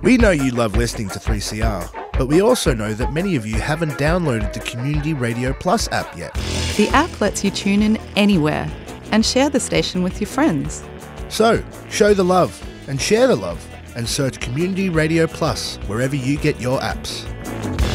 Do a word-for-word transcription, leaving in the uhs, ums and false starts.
We know you love listening to three C R, but we also know that many of you haven't downloaded the Community Radio Plus app yet. The app lets you tune in anywhere and share the station with your friends. So, show the love and share the love and search Community Radio Plus wherever you get your apps.